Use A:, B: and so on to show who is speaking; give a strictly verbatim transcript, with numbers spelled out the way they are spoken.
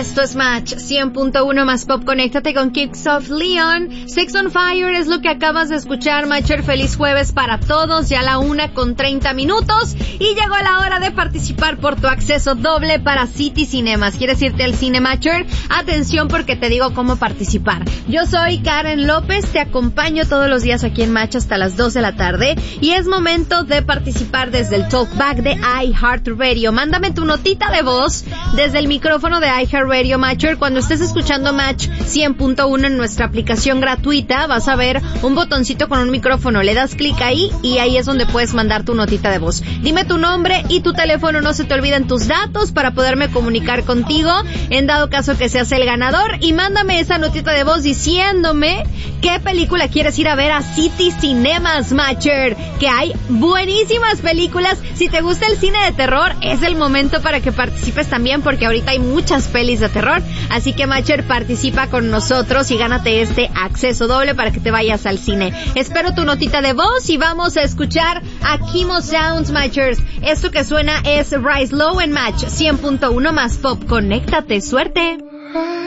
A: Esto es Match cien punto uno más Pop. Conéctate con Kicks of Leon. Sex on Fire es lo que acabas de escuchar, Matcher. Feliz jueves para todos. Ya la una con treinta minutos. Y llegó la hora de participar por tu acceso doble para City Cinemas. ¿Quieres irte al cine, Matcher? Atención, porque te digo cómo participar. Yo soy Karen López. Te acompaño todos los días aquí en Match hasta las dos de la tarde. Y es momento de participar desde el Talkback de iHeartRadio. Mándame tu notita de voz desde el micrófono de iHeartRadio, Matcher. Cuando estés escuchando Match cien punto uno en nuestra aplicación gratuita, vas a ver un botoncito con un micrófono. Le das clic ahí y ahí es donde puedes mandar tu notita de voz. Dime tu nombre y tu teléfono, no se te olviden tus datos para poderme comunicar contigo en dado caso que seas el ganador, y mándame esa notita de voz diciéndome qué película quieres ir a ver a City Cinemas, Matcher, que hay buenísimas películas. Si te gusta el cine de terror, es el momento para que participes también, porque ahorita hay muchas pelis de terror. Así que, Matcher, participa con nosotros y gánate este acceso doble para que te vayas al cine. Espero tu notita de voz y vamos a escuchar a Kimo Sounds, Matchers. Esto que suena es Rise Low en Match cien punto uno más Pop. Conéctate, suerte.